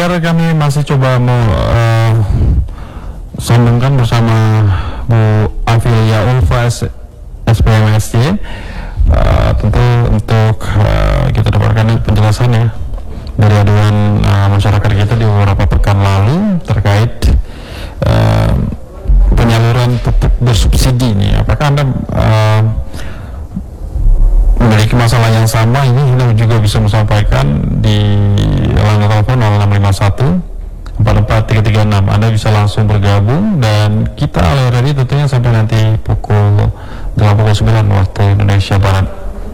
pendengar, kami masih coba sambungkan bersama Bu Afilia Ulfa SPMSC. Tentu untuk kita dapatkan penjelasannya dari aduan masyarakat kita di beberapa pekan lalu terkait penyaluran pupuk bersubsidi ini. Apakah Anda memiliki masalah yang sama? Ini Anda juga bisa menyampaikan di line telepon 0651 44 336. Anda bisa langsung bergabung dan kita aliri tentunya sampai nanti pukul 8:09 waktu Indonesia Barat.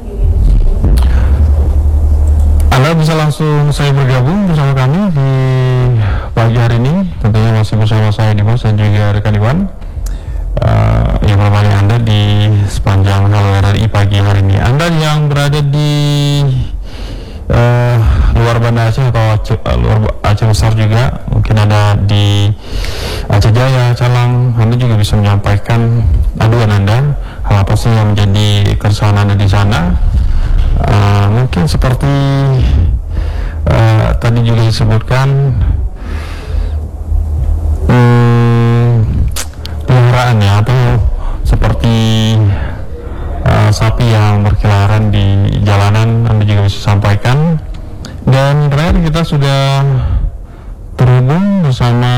Anda bisa langsung saya bergabung bersama kami di pagi hari ini. Tentunya masih bersama saya Dimas dan juga rekan Iwan yang menemani Anda di sepanjang Halo RRI pagi hari ini. Anda yang berada di luar Banda Aceh atau luar Aceh besar juga, mungkin ada di Aceh Jaya, Calang, Anda juga bisa menyampaikan aduan Anda, hal apa sih yang menjadi keresahan Anda di sana. Mungkin seperti tadi juga disebutkan peliharaan ya, atau seperti sapi yang berkeliaran di jalanan, Anda juga bisa sampaikan. Dan terakhir kita sudah terhubung bersama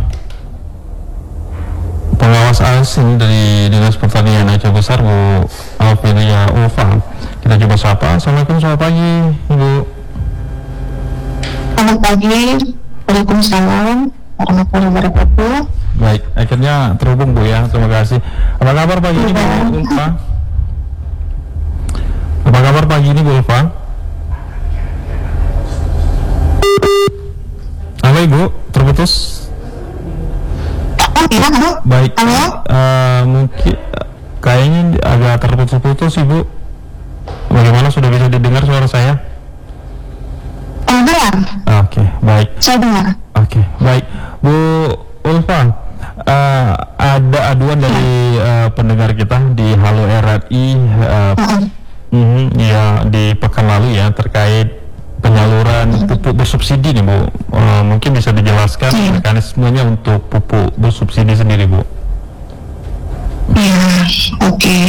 pengawas asing dari Dinas Pertanian Aceh Besar, Bu Afilia Ulfa. Kita coba sapa. Assalamualaikum, selamat pagi Ibu. Selamat pagi, Waalaikumsalam warahmatullahi wabarakatuh. Baik, akhirnya terhubung Bu ya, terima kasih. Apa kabar pagi ini Bu Ulfa? Apa kabar pagi ini Bu Ulfa? Halo Ibu, terputus? Halo. Baik, Halo. mungkin kayaknya agak terputus-putus Ibu. Bagaimana, sudah bisa didengar suara saya? Dengar. Oke, baik. Saya dengar. Oke, baik. Bu Ulfa, ada aduan dari pendengar kita di Halo RRI ya di pekan lalu ya, terkait penyaluran pupuk bersubsidi nih Bu. Mungkin bisa dijelaskan mekanismenya untuk pupuk bersubsidi sendiri Bu. Ya, oke.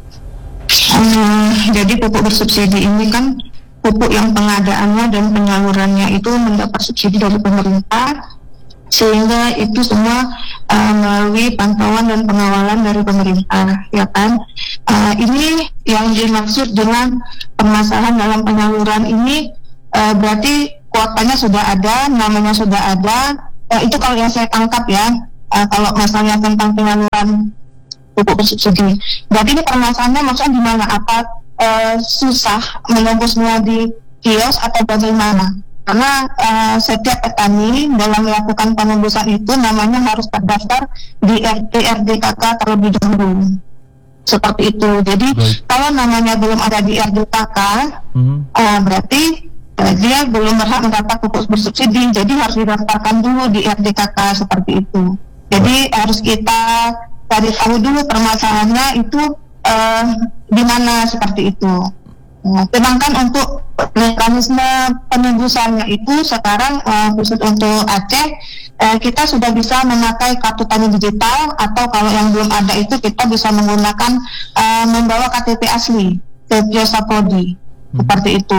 Jadi pupuk bersubsidi ini kan pupuk yang pengadaannya dan penyalurannya itu mendapat subsidi dari pemerintah, sehingga itu semua melalui pantauan dan pengawalan dari pemerintah, ya kan? Ini yang dimaksud dengan permasalahan dalam penyaluran ini, berarti kuotanya sudah ada, namanya sudah ada. Itu kalau yang saya tangkap ya, kalau masalahnya tentang penyaluran pupuk bersubsidi. Berarti ini permasalahannya maksudnya di mana? Apa susah menembusnya di kios atau bagaimana? Karena setiap petani dalam melakukan penembusan itu namanya harus terdaftar di RDKK terlebih dahulu. Seperti itu. Jadi kalau namanya belum ada di RDKK, berarti dia belum berhak mendapat pupuk bersubsidi. Jadi harus didaftarkan dulu di RDKK seperti itu. Jadi harus kita cari tahu dulu permasalahannya itu di mana seperti itu. Sedangkan untuk mekanisme penembusannya itu sekarang khusus untuk Aceh, kita sudah bisa memakai kartu tani digital, atau kalau yang belum ada itu kita bisa menggunakan membawa KTP asli ke kios Sapodi, seperti itu.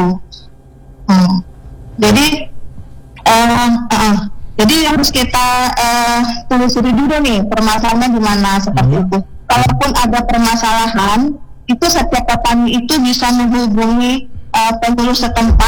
Jadi harus kita telusuri dulu nih permasalahannya di mana seperti itu. Kalaupun ada permasalahan, itu setiap petani itu bisa menghubungi pengurus setempat